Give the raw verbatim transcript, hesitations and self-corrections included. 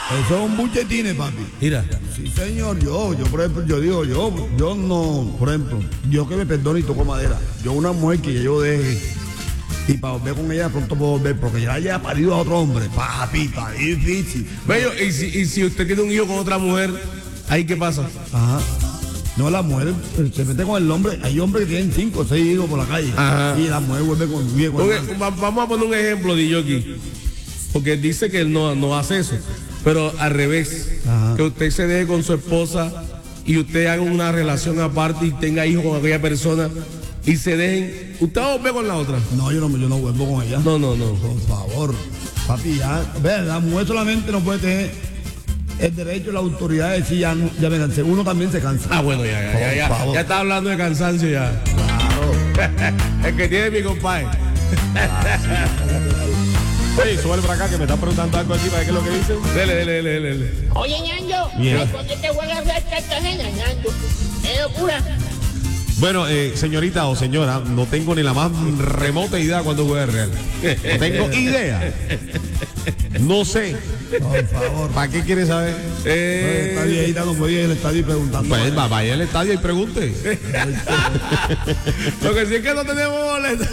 Eso es un buchetine, papi. Mira. Sí, señor, yo, yo por ejemplo, yo digo, yo, yo no, por ejemplo, Dios que me perdone y toco madera. Yo una mujer que ya yo deje y para volver con ella pronto puedo volver, porque ya haya parido a otro hombre, papi, está difícil. Bello, y si, y si usted tiene un hijo con otra mujer, ¿ahí qué pasa? Ajá. No, la mujer se mete con el hombre. Hay hombres que tienen cinco o seis hijos por la calle. Ajá. Y la mujer vuelve con, vive con Porque, el va- vamos a poner un ejemplo de Yoki. Porque dice que él no, no hace eso. Pero al revés, Ajá. que usted se deje con su esposa y usted haga una relación aparte y tenga hijos con aquella persona y se dejen. ¿Usted va a volver con la otra? No, yo no, yo no vuelvo con ella. No, no, no. Por favor. Papi, ya, ve, la mujer solamente no puede tener el derecho, la autoridad de decir ya, no, ya me cansé. Uno también se cansa. Ah, bueno, ya, ya, ya, ya, Por favor. ya está hablando de cansancio ya. Claro. El que tiene mi compadre. Oye, súbale para acá que me está preguntando algo aquí para ver qué es lo que dice. Dele, dele, dele, dele, dele. Oye, Ñando, Bien. ¿por qué te juegas a Cartagena, Ñando? Es locura. Bueno, eh, señorita o señora, no tengo ni la más remota idea cuándo juega el Real. No tengo idea. No sé. Por favor. ¿Para qué quiere saber? Eh, Esta viejita no podía ir al estadio y preguntando. Pues va, vaya al estadio y pregunte. Lo que sí es que no tenemos boleto.